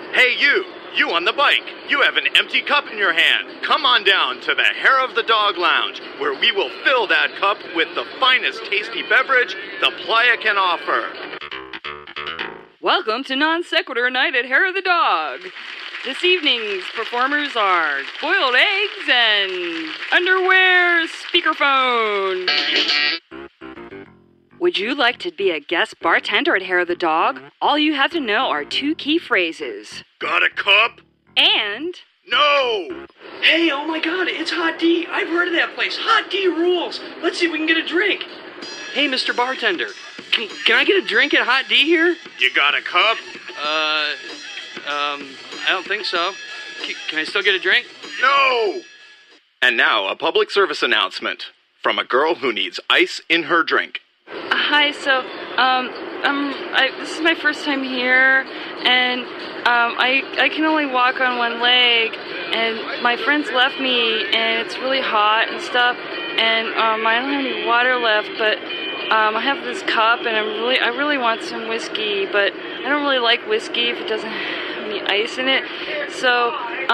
Hey, you on the bike. You have an empty cup in your hand. Come on down to the Hair of the Dog Lounge, where we will fill that cup with the finest tasty beverage the playa can offer. Welcome to Non Sequitur Night at Hair of the Dog. This evening's performers are boiled eggs and underwear speakerphone. Would you like to be a guest bartender at Hair of the Dog? All you have to know are 2 key phrases. Got a cup? And... No! Hey, oh my god, it's Hot D. I've heard of that place. Hot D rules. Let's see if we can get a drink. Hey, Mr. Bartender, can I get a drink at Hot D here? You got a cup? I don't think so. Can I still get a drink? No! And now, a public service announcement from a girl who needs ice in her drink. Hi, so, this is my first time here, and, I can only walk on one leg, and my friends left me, and it's really hot and stuff, and, I don't have any water left, but, I have this cup, and I really want some whiskey, but I don't really like whiskey if it doesn't have any ice in it, so,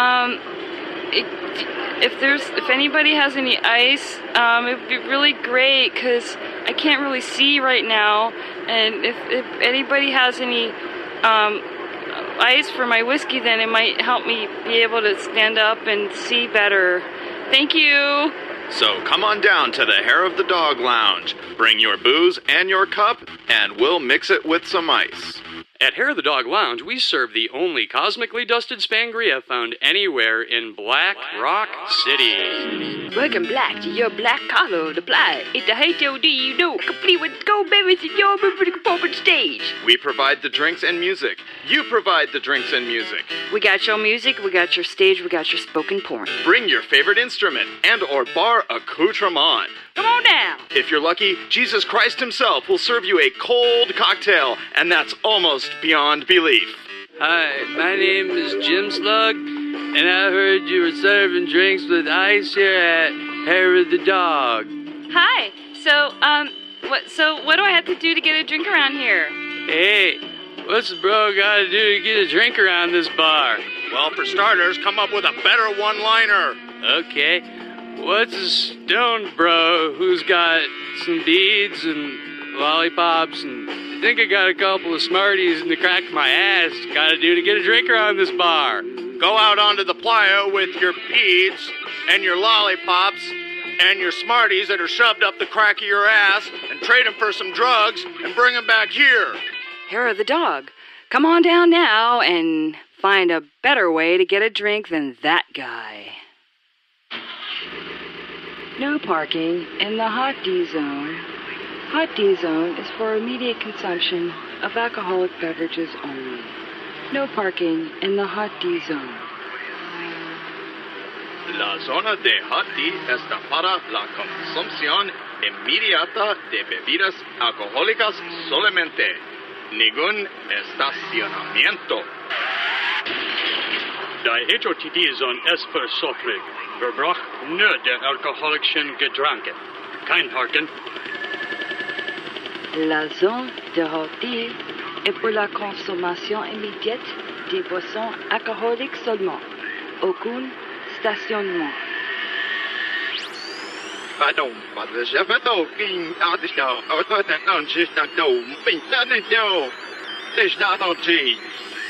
if anybody has any ice, it would be really great, because I can't really see right now, and if anybody has any ice for my whiskey, then it might help me be able to stand up and see better. Thank you. So come on down to the Hair of the Dog Lounge. Bring your booze and your cup, and we'll mix it with some ice. At Hair of the Dog Lounge, we serve the only cosmically dusted Spangria found anywhere in Black Rock City. Welcome back to your black collar to play. It's the HOD, you know, complete with gold babies in your performance stage. We provide the drinks and music. You provide the drinks and music. We got your music, we got your stage, we got your spoken porn. Bring your favorite instrument and or bar accoutrement. Come on now. If you're lucky, Jesus Christ himself will serve you a cold cocktail, and that's almost beyond belief. Hi, my name is Jim Slug, and I heard you were serving drinks with ice here at Hair of the Dog. Hi. So what do I have to do to get a drink around here? Hey, what's the bro gotta do to get a drink around this bar? Well, for starters, come up with a better one-liner. Okay. What's a stoned bro who's got some beads and lollipops and I think I got a couple of Smarties in the crack of my ass gotta do to get a drink around this bar? Go out onto the playa with your beads and your lollipops and your Smarties that are shoved up the crack of your ass and trade them for some drugs and bring them back here. Hair of the Dog. Come on down now and find a better way to get a drink than that guy. No parking in the Hot D Zone. Hot D Zone is for immediate consumption of alcoholic beverages only. No parking in the Hot D Zone. La zona de Hot D está para la consumpción inmediata de bebidas alcohólicas solamente. Ningún estacionamiento. Die HOTD-Zone ist für Sofrig. Wir brauchen nur der alkoholischen Getränke. Kein Parken. La zone de Hot D est pour la consommation immédiate des boissons alcooliques seulement. Aucun stationnement. Pardon, mas já faltou quem audição, autoritação, gestão, pensando em teu, desde a